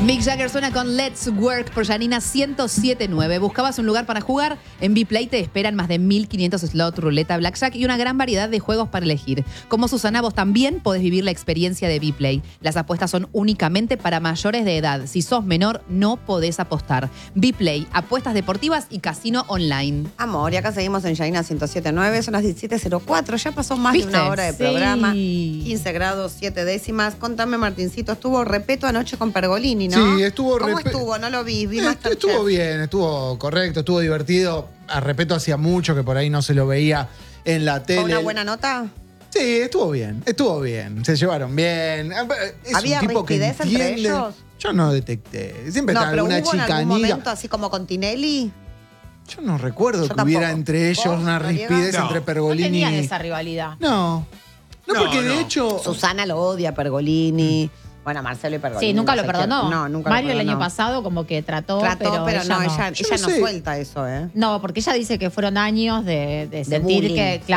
Mick Jagger suena con Let's Work por Janina 107.9. ¿Buscabas un lugar para jugar? En Bplay te esperan más de 1.500 slot, ruleta, blackjack y una gran variedad de juegos para elegir. Como Susana, vos también podés vivir la experiencia de Bplay. Las apuestas son únicamente para mayores de edad. Si sos menor, no podés apostar. Bplay, apuestas deportivas y casino online. Amor, y acá seguimos en Janina 107.9, son las 17.04, ya pasó más ¿Viste? de una hora de programa, Sí. 15 grados, 7 décimas. Contame, Martincito, estuvo Repeto anoche con Pergolini, ¿no? Sí, estuvo ¿Cómo estuvo? No lo vi Estuvo Masterchef. bien, estuvo correcto, estuvo divertido. A Repeto hacía mucho que por ahí no se lo veía en la tele. ¿Fue una buena nota? Sí, estuvo bien. Se llevaron bien. Es ¿Había un tipo que rispidez entre entiende. ellos? Yo no detecté. Siempre No, está pero alguna hubo en algún chicanía. momento así como con Tinelli. Yo no recuerdo Yo que hubiera tampoco. entre ellos ¿Vos, una Noriega? rispidez No. entre No Pergolini. tenían esa rivalidad. No, porque de hecho. Susana lo odia, Pergolini. Bueno, Marcelo y Pergolini. Sí, nunca no lo sé perdonó. quién. No, nunca Mario lo el perdonó. año pasado como que trató, Trató, pero no, no. ella Yo no no sé. suelta eso, ¿eh? No, porque ella dice que fueron años de sentir bullying. que,